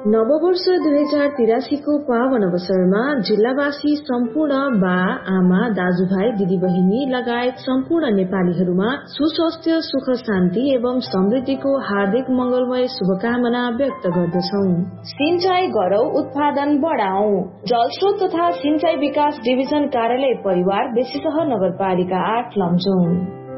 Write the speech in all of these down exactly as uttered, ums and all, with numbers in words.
नववर्ष दुई हजार तिरासी को पावन अवसरमा जिल्लावासी सम्पूर्ण बा आमा दाजुभाइ दिदीबहिनी लगायत सम्पूर्ण नेपालीहरूमा सुस्वास्थ्य सुख शान्ति एवं समृद्धिको हार्दिक मंगलमय शुभकामना व्यक्त गर्दछौ। सिंचाई गरौ, उत्पादन बढाऊ। जलस्रोत तथा सिंचाई विकास डिभिजन कार्यालय परिवार बेसीसहर नगरपालिका आठ लमजुङ।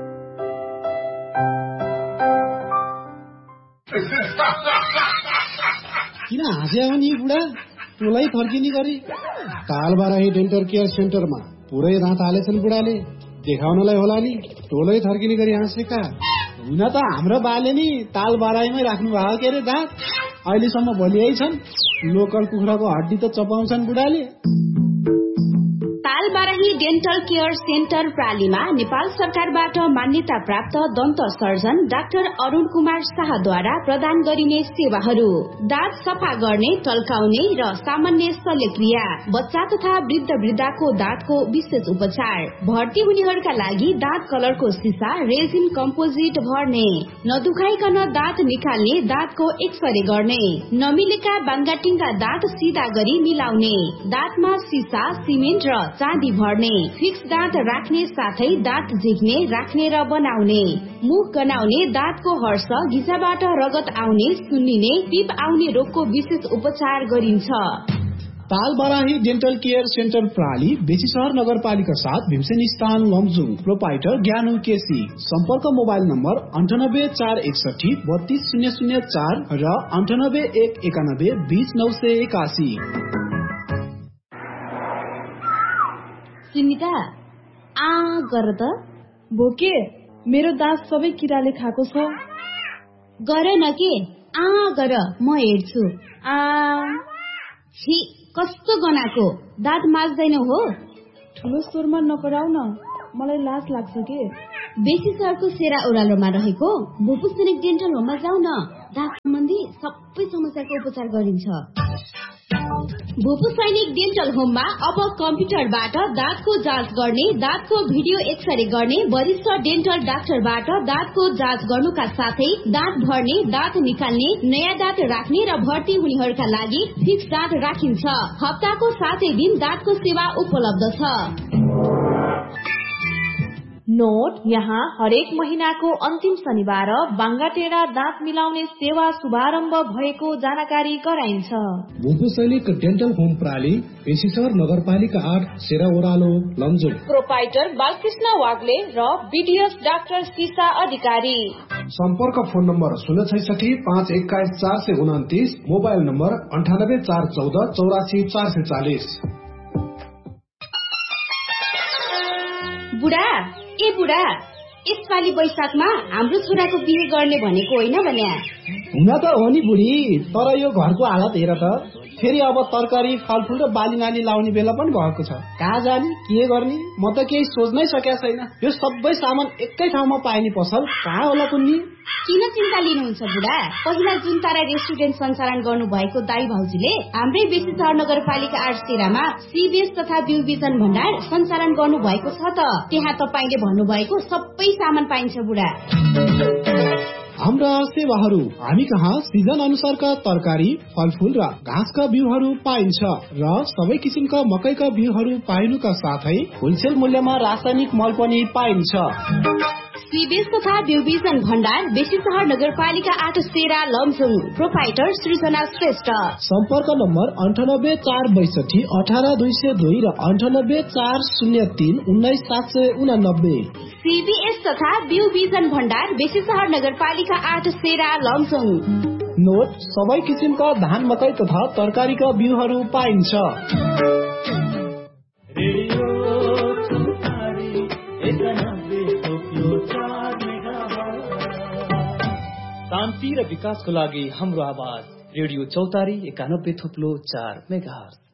किन हाँस्या हो नि बुढा? टोलै फर्किने गरी तालबाराही डेन्टल केयर सेन्टरमा पुरै दाँत हालेछन् बुढाले। देखाउनलाई होला नि, टोलै थर्किने गरी हाँसेका। हुन त हाम्रो बाले नि तालबाराहीमै राख्नु भएको के अरे दाँत। अहिलेसम्म भलियै छन्। लोकल कुखुराको हड्डी त चपाउँछन् बुढाले। तालबाराही डेन्टल केयर सेन्टर प्रालीमा नेपाल सरकारबाट मान्यता प्राप्त दन्त सर्जन डाक्टर अरुण कुमार शाहद्वारा प्रदान गरिने सेवाहरू: दाँत सफा गर्ने, टल्काउने र सामान्य शल्यक्रिया, बच्चा तथा वृद्ध वृद्धाको दाँतको विशेष उपचार, भर्ती हुनेहरूका लागि दाँत कलरको सिसा रेजिन कम्पोजिट भर्ने, नदुखाइकन दाँत निकाल्ने, दाँतको एक्सरे गर्ने, नमिलेका बाङ्गाटिङ्गा दाँत सिधा गरी मिलाउने, दाँतमा सिसा, सिमेन्ट र चाँदी भर्ने, फिक्स दाँत राख्ने साथै दाँत झिक्ने, राख्ने र बनाउने, मुख गनाउने, दाँतको हर्ष, घिचाबाट रगत आउने, सुन्निने, पिप आउने रोगको विशेष उपचार गरिन्छ। तालबाराही डेन्टल केयर सेन्टर प्राली बेसीसहर नगरपालिका साथ भीमसेन स्थान लमजुङ। प्रोपाइटर ज्ञानु केसी। सम्पर्क मोबाइल नम्बर अन्ठानब्बे चार एकसठी बत्तीस शून्य शून्य चार र अन्ठानब्बे एक एकानब्बे बीस नौ सय एकासी। सुनिता, आ गर त। भोके, मेरो दाँत सबै किराले खाएको छ। गर न के, आ गर, म हेर्छु। आ छि, कस्तो गनाको, दाँत माझ्दैन हो? ठुलो स्वरमा नकराउ न, मलाई लाज लाग्छ के। बेसीसहरको सेरा ओह्रालोमा रहेको भूपू सैनिक डेन्टल होममा जाऊ न। दाँत सम्बन्धी सबै समस्याको उपचार गरिन्छ। भूपू सैनिक डेन्टल होममा अब कम्प्युटरबाट दाँतको जाँच गर्ने, दाँतको भिडियो एक्सरे गर्ने, वरिष्ठ डेन्टल डाक्टरबाट दाँतको जाँच गर्नुका साथै दाँत भर्ने, दाँत निकाल्ने, नयाँ दाँत राख्ने र भर्ती हुनेहरूका लागि फिक्स दाँत राखिन्छ। हप्ताको सातै दिन दाँतको सेवा उपलब्ध छ। नोट, यहाँ हरेक महीनाको अन्तिम शनिबार बाङ्गाटेढा दाँत मिलाउने सेवा शुभारम्भ भएको जानकारी गराइन्छ। भूपू सैनिक डेन्टल होम प्राली बेसीसहर नगरपालिका आठ सेरा ओह्रालो लमजुङ। प्रोपाइटर बालकृष्ण वाग्ले र बीडीएस डाक्टर सीसा अधिकारी। सम्पर्क फोन नम्बर शून्य छैसठी पाँच एक्काइस चार सय उन्तिस, मोबाइल नम्बर अन्ठानब्बे चार चौध चौरासी चार सय चालिस। बुढा, ए बुढा, यसपालि वैशाखमा हाम्रो छोराको बिहे गर्ने भनेको होइन भने? हुन त हो नि बुढी, तर यो घरको हालत हेर त। फेरि अब तरकारी फलफुल र बाली नाली लाउने बेला पनि भएको छ। कहाँ जाने, के गर्ने, म त केही सोच्नै सकेको छैन। यो सबै सामान एकै ठाउँमा पाइने पसल कहाँ होला कुन्नी? किन चिन्ता लिनुहुन्छ बुढा? पहिला जुन तारा रेस्टुरेन्ट सञ्चालन गर्नु भएको दाई भाउजूले हाम्रै बेसीसहर नगरपालिका आठ सेरामा सीबीएस तथा बिउ बिजन भण्डार सञ्चालन गर्नु भएको छ त। त्यहाँ तपाईले भन्नुभएको सबै सामान पाइन्छ बुढा। हाम्रा सेवाहरू: हामी कहाँ सिजन अनुसारका तरकारी, फलफुल र घाँसका बिउहरू पाइन्छ र सबै किसिमका मकैका बिउहरू पाइनुका साथै होलसेल मूल्यमा रासायनिक मल पनि पाइन्छ। सीबीएस तथा बिउ बिजन भण्डार बेसीसहर नगरपालिका आठ सेरा लमजुङ। प्रोपाइटर सृजना श्रेष्ठ। सम्पर्क नम्बर अन्ठानब्बे चार बैसठी अठार दुई सय दुई र अन्ठानब्बे चार शून्य तीन उन्नाइस सात सय उनानब्बे। सीबीएस तथा बिउ बिजन भण्डार बेसीसहर नगरपालिका आठ सेरा लमजुङ। नोट, सबै किसिमका धान, मकै तथा तरकारीका बिउहरू पाइन्छ। शान्ति र विकासको लागि हाम्रो आवाज रेडियो चौतारी एकानब्बे थुप्लो चार मेगाहर्ज।